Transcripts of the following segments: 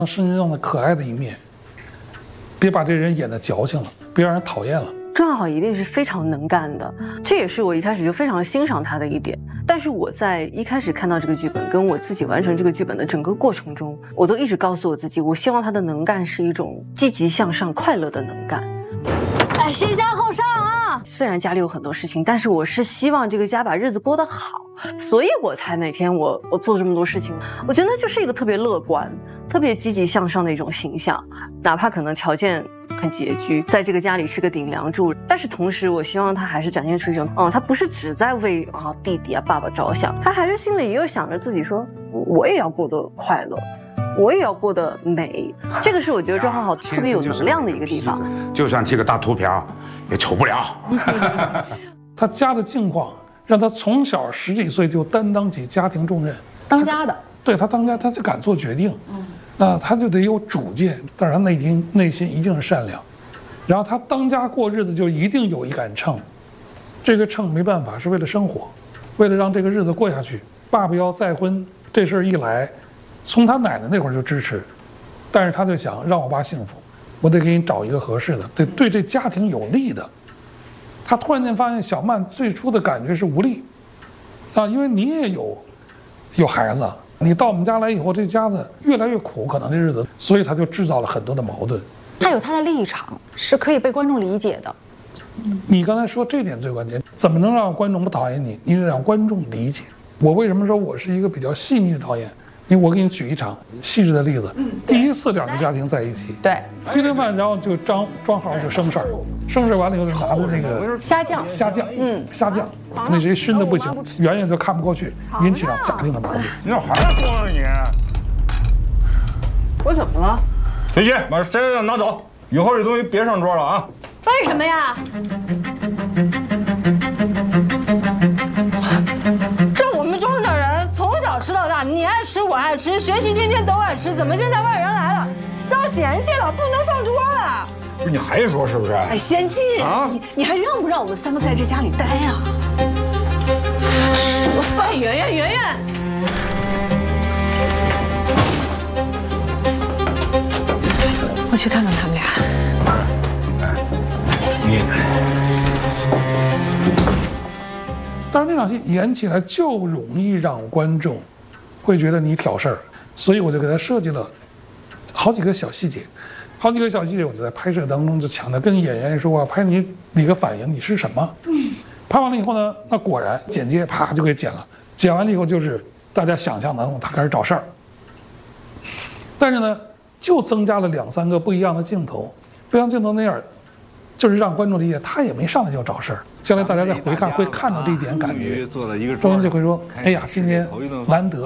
身上的可爱的一面，别把这人演得矫情了，别让人讨厌了。 庄好好一定是非常能干的，这也是我一开始就非常欣赏他的一点。但是我在一开始看到这个剧本，跟我自己完成这个剧本的整个过程中，我都一直告诉我自己，我希望他的能干是一种积极向上、快乐的能干。 哎，先下后上啊！ 虽然家里有很多事情，但是我是希望这个家把日子过得好，所以我才每天我做这么多事情。我觉得就是一个特别乐观、特别积极向上的一种形象，哪怕可能条件很拮据，在这个家里是个顶梁柱，但是同时我希望他还是展现出一种，他不是只在为弟弟爸爸着想，他还是心里也有想着自己说，我也要过得快乐。我也要过得美，这个是我觉得庄好好特别有能量的一个地方。 就算剃个大秃瓢，也丑不了。 他家的境况让他从小10几岁就担当起家庭重任， 当家的。 对他当家，他就敢做决定。那他就得有主见，但是他内心一定是善良。然后他当家过日子就一定有一杆秤，这个秤没办法是为了生活，为了让这个日子过下去。爸爸要再婚这事儿一来。从他奶奶那会儿就支持，但是他就想让我爸幸福，我得给你找一个合适的，得对这家庭有利的。他突然间发现小曼最初的感觉是无力，因为你也有孩子，你到我们家来以后，这家子越来越苦，可能这日子，所以他就制造了很多的矛盾。 他有他的立场，是可以被观众理解的。 你刚才说这点最关键，怎么能让观众不讨厌你？你得让观众理解。我为什么说我是一个比较细腻的导演？因为我给你举一场细致的例子，第一次2个家庭在一起， 对， 吃顿饭，然后就庄好就生事儿，生事完了以后就拿着那个虾酱， 那谁熏的不行，远远就看不过去，引起了家庭的矛盾。 你还说呢你？ 我怎么了？ 回去把虾酱拿走，以后这东西别上桌了啊！ 为什么呀？吃到大，你爱吃我爱吃，学习天天都爱吃，怎么现在外人来了，遭嫌弃了，不能上桌了？ 不是你还说是不是？ 哎，贤妻啊，你还让不让我们3个在这家里待呀？什么范圆圆，我去看看他们俩。 但是那场戏演起来就容易让观众会觉得你挑事儿，所以我就给他设计了好几个小细节，我就在拍摄当中就强调跟演员说，我要拍你个反应，你是什么？拍完了以后呢，那果然剪接啪就给剪了，剪完了以后就是大家想象当中他开始找事儿，但是呢就增加了2、3个不一样的镜头，不像镜头那样，就是让观众理解他也没上来就找事儿。将来大家再回看会看到这一点感觉，庄园就会说：“哎呀，今天难得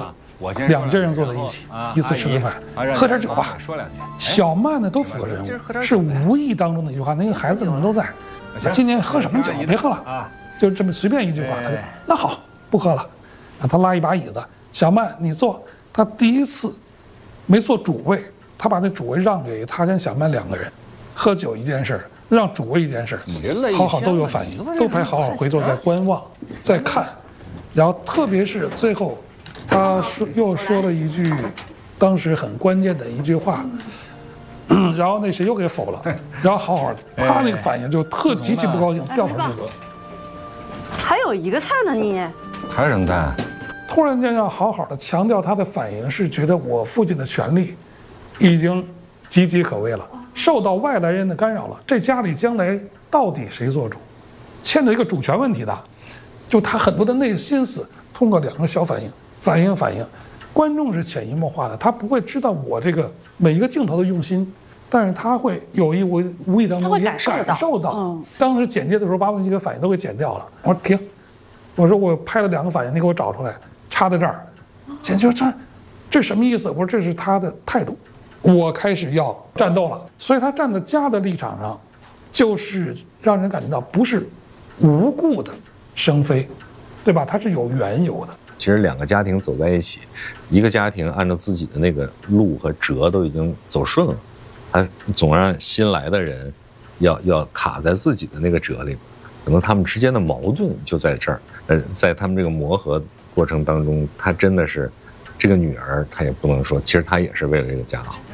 2家人坐在一起，一次吃个饭，喝点酒吧。”小曼呢都符合人物，是无意当中的一句话，那个孩子们都在。今年喝什么酒？别喝了，就这么随便一句话，他就那好不喝了。他拉一把椅子，小曼你坐。他第一次没坐主位，他把那主位让给他跟小曼2个人，喝酒一件事。让主位一件事，好好都有反应，都拍好好回头在观望，在看，然后特别是最后，他又说了一句，当时很关键的一句话，然后那谁又给否了，然后好好他那个反应就极其不高兴，掉头就走。 还有一个菜呢，你还有什么菜？ 突然间让好好的强调他的反应是觉得我父亲的权利已经岌岌可危了。受到外来人的干扰了，这家里将来到底谁做主，牵扯一个主权问题的，就他很多的内心思，通过2个小反应，观众是潜移默化的，他不会知道我这个每一个镜头的用心，但是他会有意无意当中也感受到。当时剪接的时候把我几个反应都给剪掉了，我说停，我说我拍了2个反应，你给我找出来，插在这儿。剪辑说这什么意思？我说这是他的态度。我开始要战斗了，所以他站在家的立场上，就是让人感觉到不是无故的生非，对吧？他是有缘由的。 其实2个家庭走在一起，一个家庭按照自己的那个路和辙都已经走顺了，他总让新来的人要卡在自己的那个辙里，可能他们之间的矛盾就在这儿。在他们这个磨合过程当中，他真的是这个女儿，她也不能说，其实她也是为了这个家好。